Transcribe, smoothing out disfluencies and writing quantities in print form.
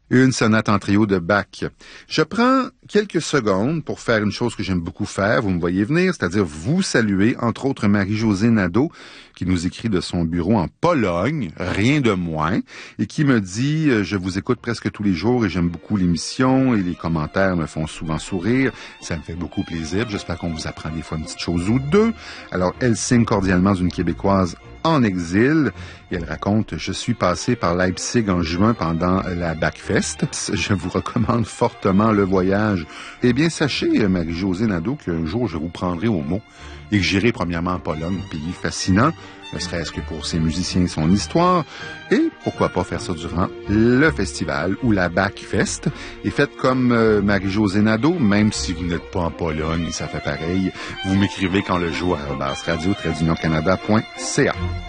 Une sonate en trio de Bach. Je prends quelques secondes pour faire une chose que j'aime beaucoup faire, vous me voyez venir, c'est-à-dire vous saluer, entre autres Marie-Josée Nadeau, qui nous écrit de son bureau en Pologne, rien de moins, et qui me dit « Je vous écoute presque tous les jours et j'aime beaucoup l'émission et les commentaires me font souvent sourire. Ça me fait beaucoup plaisir. J'espère qu'on vous apprend des fois une petite chose ou deux. » Alors, elle signe cordialement d'une Québécoise en exil, et elle raconte « Je suis passé par Leipzig en juin pendant la Bachfest. Je vous recommande fortement le voyage. Eh bien, sachez, Marie-Josée Nadeau, qu'un jour, je vous prendrai au mot et que j'irai premièrement en Pologne, pays fascinant, ne serait-ce que pour ses musiciens et son histoire, et pourquoi pas faire ça durant le festival ou la Bachfest. Et faites comme Marie-Josée Nadeau, même si vous n'êtes pas en Pologne, ça fait pareil, vous m'écrivez quand le jour @radio-canada.ca.